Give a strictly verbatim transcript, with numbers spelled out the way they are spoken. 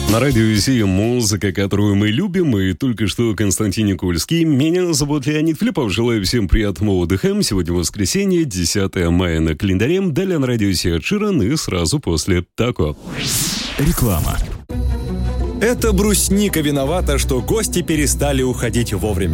На радио Си музыка, которую мы любим, и только что Константин Никольский. Меня зовут Леонид Филиппов. Желаю всем приятного отдыха. Сегодня воскресенье, десятое мая на календаре. Далее на радио Си Эд Ширан и сразу после тако. Реклама. Это брусника виновата, что гости перестали уходить вовремя.